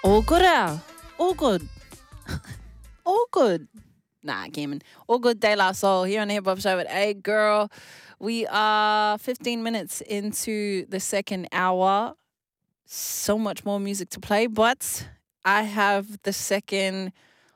All good out. All good. All good. Nah, gaming. All good De La Soul here on the Hip Hop Show with A Girl. We are 15 minutes into the second hour. So much more music to play, but I have the second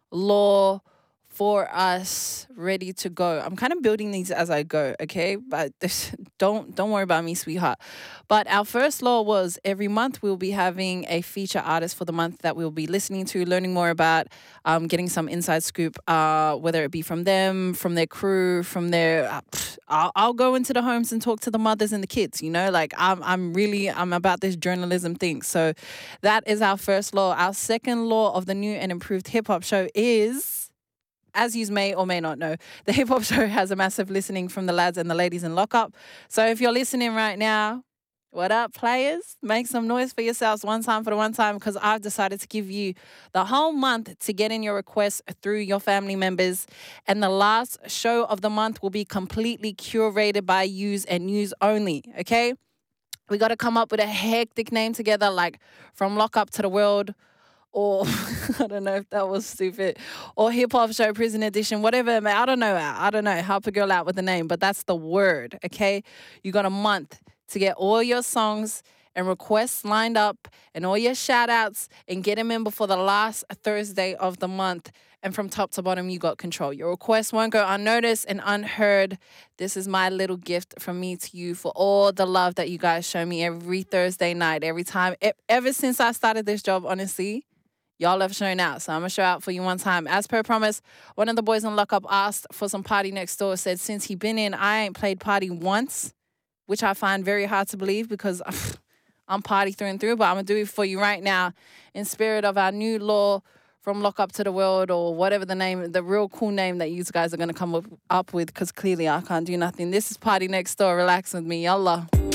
law for us ready to go. I'm kind of building these as I go, okay? But don't worry about me, sweetheart. But our first law was every month we'll be having a feature artist for the month that we'll be listening to, learning more about, getting some inside scoop, whether it be from them, from their crew, from their. I'll go into the homes and talk to the mothers and the kids. You know, like I'm about this journalism thing. So that is our first law. Our second law of the new and improved hip hop show is, as you may or may not know, the Hip Hop Show has a massive listening from the lads and the ladies in lockup. So if you're listening right now, what up, players? Make some noise for yourselves one time for the one time, because I've decided to give you the whole month to get in your requests through your family members. And the last show of the month will be completely curated by yous and yous only, okay? We got to come up with a hectic name together, like From Lockup to the World, or I don't know if that was stupid, or Hip Hop Show Prison Edition, whatever. I don't know. Help a girl out with the name, but that's the word, okay? You got a month to get all your songs and requests lined up and all your shout outs and get them in before the last Thursday of the month. And from top to bottom, you got control. Your request won't go unnoticed and unheard. This is my little gift from me to you for all the love that you guys show me every Thursday night, every time. Ever since I started this job, honestly, y'all have shown out, so I'm going to show out for you one time. As per promise, one of the boys on lockup asked for some Party Next Door, said since he been in, I ain't played Party once, which I find very hard to believe because I'm party through and through, but I'm going to do it for you right now in spirit of our new law, From Lockup to the World, or whatever the name, the real cool name that you guys are going to come up with, because clearly I can't do nothing. This is Party Next Door. Relax with me. Yallah.